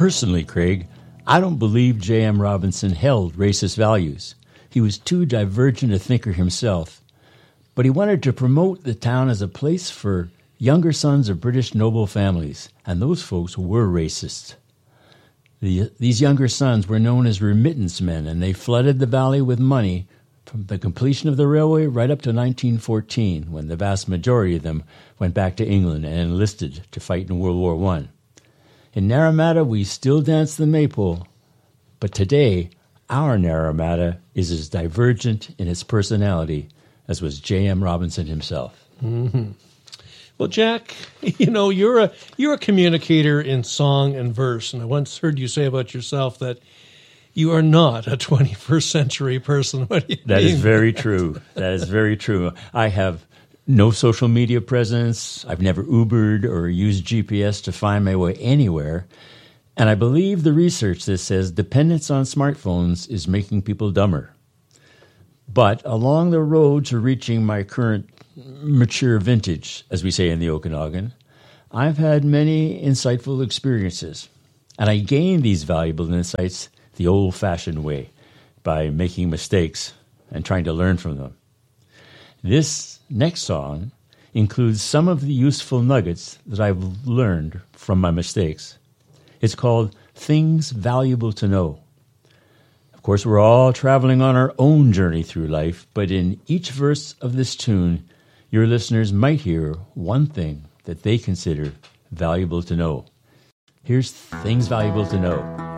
Personally, Craig, I don't believe J.M. Robinson held racist values. He was too divergent a thinker himself. But he wanted to promote the town as a place for younger sons of British noble families, and those folks were racist. These younger sons were known as remittance men, and they flooded the valley with money from the completion of the railway right up to 1914, when the vast majority of them went back to England and enlisted to fight in World War I. In Naramata, we still dance the maypole, but today, our Naramata is as divergent in its personality as was J.M. Robinson himself. Mm-hmm. Well, Jack, you're a communicator in song and verse, and I once heard you say about yourself that you are not a 21st century person. What do you mean? That is very true. That is very true. I have no social media presence. I've never Ubered or used GPS to find my way anywhere. And I believe the research that says dependence on smartphones is making people dumber. But along the road to reaching my current mature vintage, as we say in the Okanagan, I've had many insightful experiences. And I gained these valuable insights the old-fashioned way, by making mistakes and trying to learn from them. This next song includes some of the useful nuggets that I've learned from my mistakes. It's called Things Valuable to Know. Of course, we're all traveling on our own journey through life, but in each verse of this tune, your listeners might hear one thing that they consider valuable to know. Here's Things Valuable to Know.